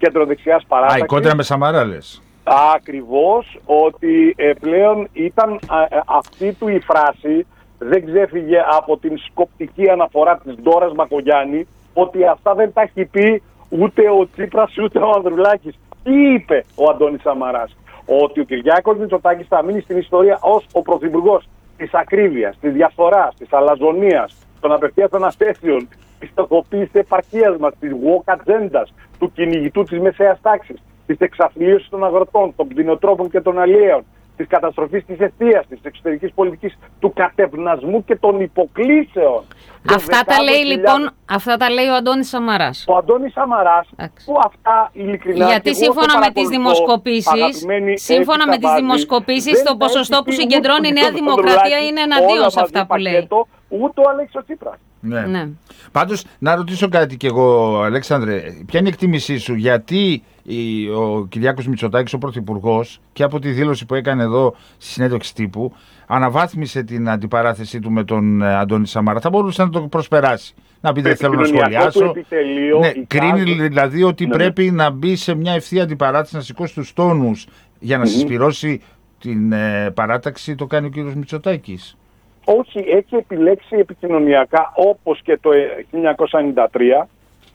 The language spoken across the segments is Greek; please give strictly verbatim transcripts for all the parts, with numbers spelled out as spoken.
κεντροδεξιάς παράταξης. Α, η κόντρα με Σαμαρά λες. Ακριβώς, ότι ε, πλέον ήταν α, ε, αυτή του η φράση, δεν ξέφυγε από την σκοπτική αναφορά της Ντόρας Μπακογιάννη, ότι αυτά δεν τα έχει πει ούτε ο Τσίπρας ούτε ο Ανδρουλάκης. Τι είπε ο Αντώνης Σαμαράς? Ότι ο Κυριάκος Μητσοτάκης θα μείνει στην ιστορία ως ο πρωθυπουργός της ακρίβειας, της διαφθοράς, της αλαζονίας, των απευθείας αναθέσεων, της στοχοποίησης της επαρχίας μας, της woke ατζέντας, του κυνηγητού της μεσαίας τάξης, της εξαθλίωσης των αγροτών, των κτηνοτρόφων και των αλλιέων, της καταστροφής της εστίασης, της εξωτερικής πολιτικής, του κατευνασμού και των υποκλήσεων. Αυτά τα λέει λοιπόν, αυτά τα λέει ο Αντώνης Σαμαράς. Ο Αντώνης Σαμαράς, που αυτά ειλικρινά... Γιατί σύμφωνα με τις δημοσκοπήσεις, σύμφωνα με τις δημοσκοπήσεις, το ποσοστό που συγκεντρώνει η Νέα Δημοκρατία είναι εναντίον σε αυτά που λέει. Ούτε ο Αλέξης Τσίπρας. Ναι. ναι. Πάντως, να ρωτήσω κάτι κι εγώ, Αλέξανδρε, ποια είναι η εκτίμησή σου, γιατί η, ο Κυριάκος Μητσοτάκης, ο πρωθυπουργός, και από τη δήλωση που έκανε εδώ στη συνέντευξη τύπου, αναβάθμισε την αντιπαράθεσή του με τον ε, Αντώνη Σαμαρά? Θα μπορούσε να το προσπεράσει. Να πει δεν θέλω να σχολιάσω. Ναι, κρίνει δηλαδή ότι ναι. πρέπει να μπει σε μια ευθεία αντιπαράθεση, να σηκώσει τους τόνους για να mm-hmm. συσπυρώσει την ε, παράταξη. Το κάνει ο κύριος Μητσοτάκης. Όχι, έχει επιλέξει επικοινωνιακά, όπως και το χίλια εννιακόσια ενενήντα τρία,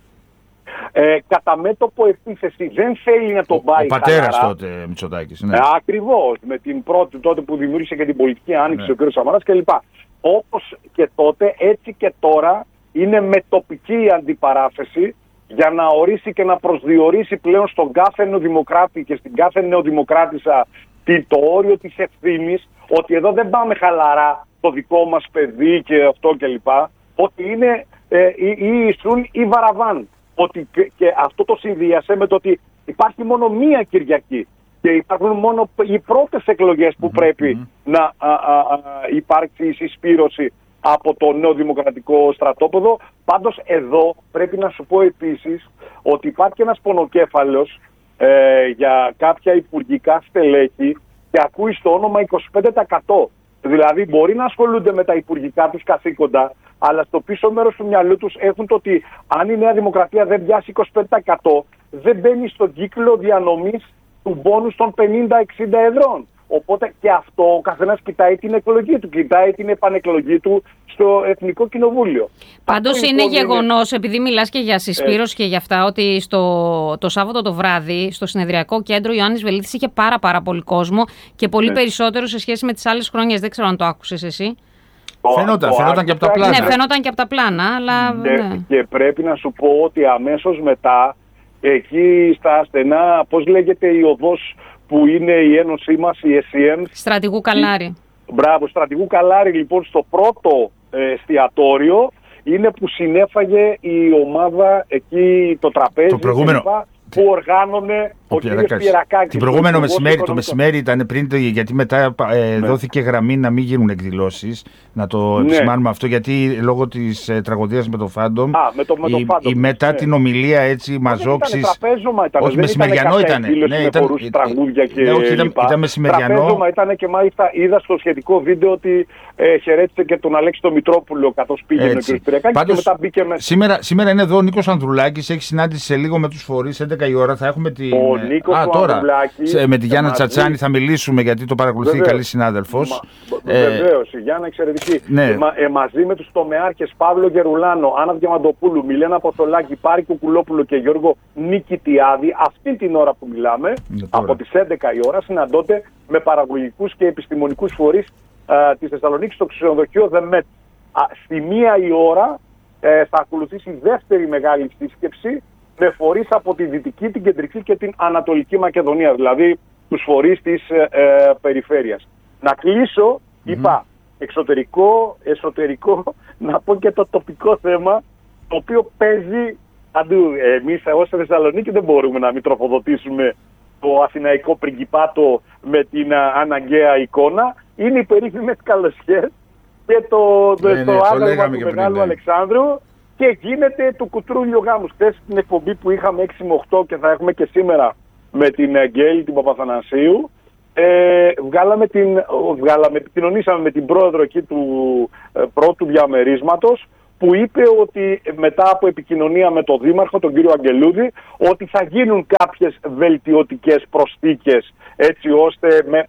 ε, κατά μέτωπο επίθεση. Δεν θέλει να τον πάει. Ο πατέρας τότε Μητσοτάκης. Ναι. Ε, ακριβώς, με την πρώτη τότε που δημιούργησε και την πολιτική άνοιξη, ναι. ο κ. Σαμαράς κλπ. Όπως και τότε, έτσι και τώρα είναι με τοπική αντιπαράθεση, για να ορίσει και να προσδιορίσει πλέον στον κάθε νεοδημοκράτη και στην κάθε νεοδημοκράτησα το όριο της ευθύνης, ότι εδώ δεν πάμε χαλαρά το δικό μας παιδί και αυτό κλπ. Ότι είναι ε, ή, ή Ισούν ή Βαραβάν. Ότι και, και αυτό το συνδύασε με το ότι υπάρχει μόνο μία Κυριακή και υπάρχουν μόνο οι πρώτες εκλογές που mm-hmm. πρέπει mm-hmm. να α, α, α, υπάρξει η συσπήρωση από το νέο δημοκρατικό στρατόπεδο. Πάντως εδώ πρέπει να σου πω επίσης ότι υπάρχει ένας πονοκέφαλος ε, για κάποια υπουργικά στελέχη και ακούει στο όνομα είκοσι πέντε τοις εκατό. Δηλαδή μπορεί να ασχολούνται με τα υπουργικά τους καθήκοντα, αλλά στο πίσω μέρος του μυαλού τους έχουν το ότι αν η Νέα Δημοκρατία δεν πιάσει είκοσι πέντε τοις εκατό, δεν μπαίνει στον κύκλο διανομής του μπόνους των πενήντα εξήντα εδρών. Οπότε και αυτό ο καθένας κοιτάει την εκλογή του, κοιτάει την επανεκλογή του στο Εθνικό Κοινοβούλιο. Πάντως είναι λοιπόν γεγονός, είναι... επειδή μιλάς και για συσπήρωση ε... και για αυτά, ότι στο, το Σάββατο το βράδυ στο συνεδριακό κέντρο Ιωάννης Βελίτης είχε πάρα πάρα πολύ κόσμο και πολύ ε... περισσότερο σε σχέση με τις άλλες χρονιές. Δεν ξέρω αν το άκουσες εσύ. Φαινόταν, φαινόταν και από τα πλάνα. Ναι, φαινόταν και από τα πλάνα, αλλά... Και, ναι. και πρέπει να σου πω ότι αμέσως μετά, εκεί στα στενά, πώς λέγεται η οδός που είναι η ένωσή μας, η ες σι εμ. Στρατηγού Καλάρη. Μπράβο, Στρατηγού Καλάρη, λοιπόν, στο πρώτο ε, εστιατόριο είναι που συνέφαγε η ομάδα εκεί, το τραπέζι, το προηγούμενο... λοιπά, που οργάνωνε ο, ο κύριος Πιερακάκης. Την προηγούμενο μεσημέρι, το μεσημέρι ήταν πριν, γιατί μετά ε, ναι. δόθηκε γραμμή να μην γίνουν εκδηλώσεις. Να το επισημάνουμε ναι. αυτό, γιατί λόγω της ε, τραγωδίας με το Φάντομ, Α, με το, με το η, Φάντομ, η μετά ναι. την ομιλία έτσι μαζόξης. Ήταν τραπέζωμα, ήταν. Όχι, μεσημεριανό ήταν. Ναι, ήταν με τραγούδια και ναι, όχι, ήταν, ήταν μεσημεριανό. Τραπέζωμα ήταν και μάλιστα είδα στο σχετικό βίντεο ότι ε, χαιρέτησε και τον Αλέξη τον Μητρόπουλο καθώς πήγαινε ο κ. Πιερακάκης και μετά μπήκε μέσα. Σήμερα, σήμερα είναι εδώ ο Νίκος Ανδρουλάκης, έχει συνάντηση σε λίγο με τους φορείς, έντεκα η ώρα θα έχουμε την. Ο Νίκος Α, τώρα. Ανδρουλάκης, με τη Γιάννα Τσατσάνη θα μιλήσουμε, γιατί το παρακολουθεί η καλή συνάδελφος. Βεβαίως, η Γιάννα εξαιρετική. Ναι. Μα, ε, μαζί με τους τομεάρχες Παύλο Γερουλάνο, Άννα Διαμαντοπούλου, Μιλένα Ποθολάκη, Πάρη Κουκουλόπουλο και Γιώργο Νικητιάδη, αυτή την ώρα που μιλάμε, από τις έντεκα η ώρα, συναντώνται με παραγωγικούς και επιστημονικούς φορείς ε, της Θεσσαλονίκης στο ξενοδοχείο The Met. Α, στη μία η ώρα ε, θα ακολουθήσει η δεύτερη μεγάλη σύσκεψη με φορείς από τη Δυτική, την Κεντρική και την Ανατολική Μακεδονία, δηλαδή τους φορείς της ε, ε, περιφέρειας. Να κλείσω, mm-hmm. είπα, εξωτερικό, εσωτερικό, να πω και το τοπικό θέμα, το οποίο παίζει αντού. Εμείς ως Θεσσαλονίκη δεν μπορούμε να μην τροφοδοτήσουμε το αθηναϊκό πριγκιπάτο με την α, αναγκαία εικόνα. Είναι οι περίφημες καλοσιές και το, το, ναι, το ναι, άγαλμα του Μεγάλου ναι. Αλεξάνδρου και γίνεται του κουτρούλιο γάμου. Χθες στην εκπομπή που είχαμε έξι με οκτώ και θα έχουμε και σήμερα με την Αγγέλη, την Παπαθανασίου, Ε, βγάλαμε την, βγάλαμε, επικοινωνήσαμε με την πρόεδρο εκεί του ε, πρώτου διαμερίσματος, που είπε ότι μετά από επικοινωνία με τον Δήμαρχο, τον κύριο Αγγελούδη, ότι θα γίνουν κάποιες βελτιωτικές προσθήκες έτσι ώστε με,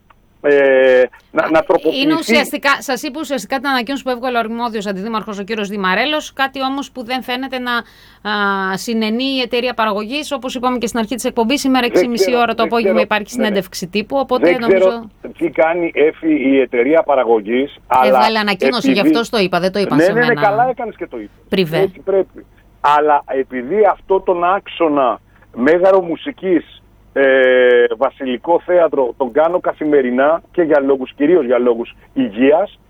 ε, να, να τροποποιηθεί. Είναι ουσιαστικά, σας είπε ουσιαστικά την ανακοίνωση που έβγαλε ο αρμόδιος αντιδήμαρχος ο κύριος Δημαρέλος, κάτι όμως που δεν φαίνεται να α, συνενεί η εταιρεία παραγωγής. Όπως είπαμε και στην αρχή της εκπομπής, σήμερα έξι και μισή ώρα το απόγευμα υπάρχει συνέντευξη ναι, τύπου. Οπότε δεν νομίζω... ξέρω τι κάνει Εφη η εταιρεία παραγωγής. Έβγαλε ανακοίνωση, επειδή... γι' αυτό το είπα, δεν το είπα ναι, σε ναι, ναι, μένα. καλά έκανες και το είπε. Πριβέ. Έτσι πρέπει. Αλλά επειδή αυτό τον άξονα Μέγαρο Μουσικής, ε, Βασιλικό Θέατρο τον κάνω καθημερινά και για λόγους, κυρίως για λόγους υγείας,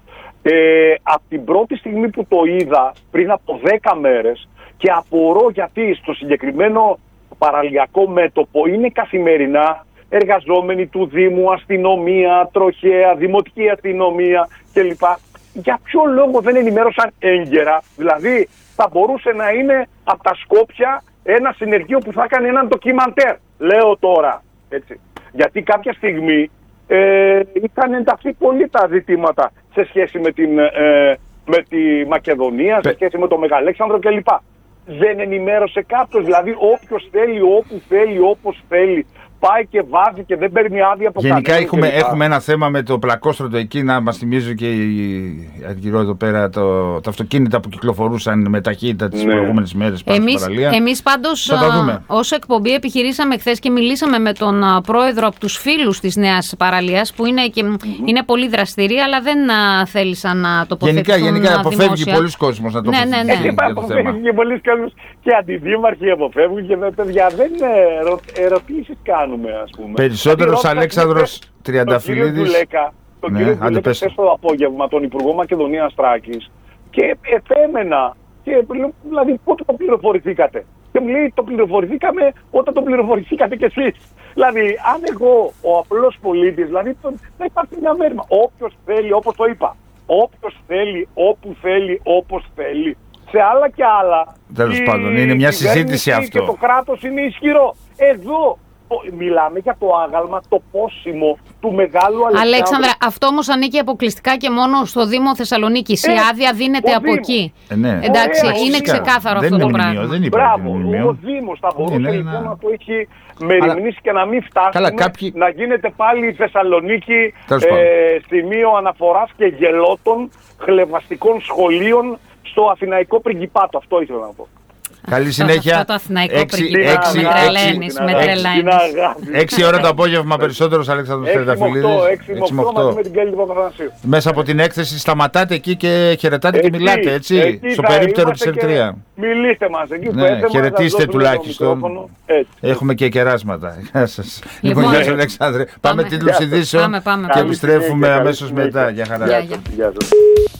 ε, από την πρώτη στιγμή που το είδα πριν από δέκα μέρες και απορώ γιατί στο συγκεκριμένο παραλιακό μέτωπο είναι καθημερινά εργαζόμενοι του Δήμου, αστυνομία, τροχέα, δημοτική αστυνομία κλπ. Για ποιο λόγο δεν ενημέρωσαν έγκαιρα? Δηλαδή θα μπορούσε να είναι από τα Σκόπια ένα συνεργείο που θα έκανε έναν ντοκιμαντέρ, λέω τώρα, έτσι. Γιατί κάποια στιγμή ε, είχαν ενταχθεί πολύ τα ζητήματα σε σχέση με, την, ε, με τη Μακεδονία, σε σχέση με το Μεγαλέξανδρο κλπ. Δεν ενημέρωσε κάποιος, δηλαδή όποιος θέλει, όπου θέλει, όπως θέλει, πάει και βάζει και δεν παίρνει άδεια από κανέναν. Γενικά έχουμε, έχουμε ένα θέμα με το πλακόστρωτο εκεί, να μας θυμίζω και η Αργυρό εδώ πέρα, το, τα αυτοκίνητα που κυκλοφορούσαν με ταχύτητα τις ναι. προηγούμενες μέρες πάνω εμείς, στην παραλία. Εμείς πάντως ως εκπομπή επιχειρήσαμε χθες και μιλήσαμε με τον α, πρόεδρο από τους φίλους της Νέας Παραλίας, που είναι, και, mm-hmm. είναι πολύ δραστηροί, αλλά δεν α, θέλησαν να τοποθετηθούν. Γενικά, γενικά αποφεύγει δημόσια. πολλοί κόσμος να τοποθετηθούν. Ναι, ναι, ναι. Ε, αποφεύγει και πολλοί κόσμος και αντιδήμαρχοι αποφεύγουν και με παιδιά δεν ερω, ερωτήσεις κάνουμε, ας πούμε. Περισσότερος Αλέξανδρος Τριανταφυλλίδης. Τον κύριο Δουλέκα, τον ναι, κύριο Δουλέκα χθες το απόγευμα, τον Υπουργό Μακεδονίας Θράκης, και επέμενα, και, δηλαδή πότε το πληροφορηθήκατε? Και μου λέει το πληροφορηθήκαμε όταν το πληροφορηθήκατε κι εσείς. Δηλαδή αν εγώ ο απλός πολίτης, δηλαδή να υπάρχει μια μέρημα, όποιος θέλει, όπως το είπα, όποιος θέλει, όπου θέλει, όπως θέλει, σε άλλα και άλλα. Τέλος πάντων, είναι μια συζήτηση αυτό. Και το κράτος είναι ισχυρό. Εδώ μιλάμε για το άγαλμα, το πόσιμο του μεγάλου Αλεξάνδρου. Αλέξανδρα, αυτό όμως ανήκει αποκλειστικά και μόνο στο Δήμο Θεσσαλονίκης. Ε, η άδεια δίνεται από Δήμος. Εκεί. Ε, ναι. Εντάξει, ε, είναι ξεκάθαρο δεν αυτό είναι το μνημείο, πράγμα. δεν Μπράβο, ο Δήμος θα μπορούσε ναι, λοιπόν να... να το έχει μεριμνήσει και να μην φτάσουμε καλά, κάποιοι... να γίνεται πάλι η Θεσσαλονίκη ε, σημείο αναφοράς και γελότων χλευαστικών σχολείων στο Αθηναϊκό Πριγκιπάτο. Αυτό ήθελα να πω. Καλή συνέχεια. Αυτό το Αθηναϊκό Πριγκιπάτο με τρελαίνεις, με τρελαίνεις. Έξι ώρα το απόγευμα περισσότερος Αλέξανδρος Τριανταφυλλίδης. έξι με οκτώ μαζί με την Κέλλη Παπαθανασίου. Μέσα από την έκθεση σταματάτε εκεί και χαιρετάτε και μιλάτε, έτσι, στο περίπτερο της Ερυθρέα. Μιλήστε μας εκεί. Χαιρετίστε τουλάχιστον. Έχουμε και κεράσματα. Γεια σας. Λοιπόν, γεια σας Αλέξανδρε. Πάμε τίτλους ειδήσεων και επιστρέφουμε αμέσως μετά. Γεια χαρά.